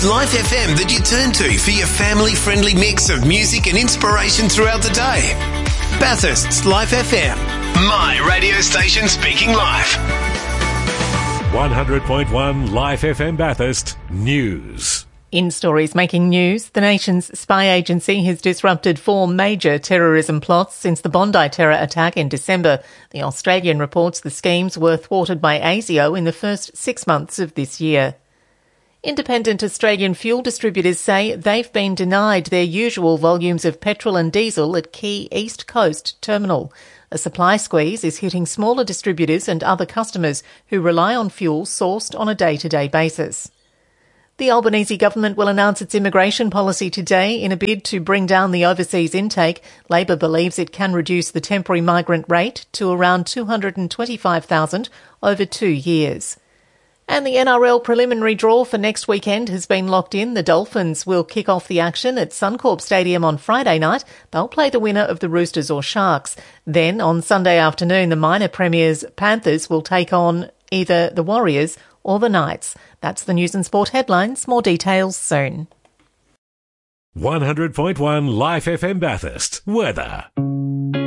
It's Life FM that you turn to for your family-friendly mix of music and inspiration throughout the day. Bathurst's Life FM. My radio station speaking live. 100.1 Life FM Bathurst News. In stories making news, the nation's spy agency has disrupted 4 major terrorism plots since the Bondi terror attack in December. The Australian reports the schemes were thwarted by ASIO in the first 6 months of this year. Independent Australian fuel distributors say they've been denied their usual volumes of petrol and diesel at key East Coast terminal. A supply squeeze is hitting smaller distributors and other customers who rely on fuel sourced on a day-to-day basis. The Albanese government will announce its immigration policy today in a bid to bring down the overseas intake. Labor believes it can reduce the temporary migrant rate to around 225,000 over 2 years. And the NRL preliminary draw for next weekend has been locked in. The Dolphins will kick off the action at Suncorp Stadium on Friday night. They'll play the winner of the Roosters or Sharks. Then on Sunday afternoon, the minor premiers Panthers will take on either the Warriors or the Knights. That's the news and sport headlines. More details soon. 100.1 Life FM Bathurst. Weather.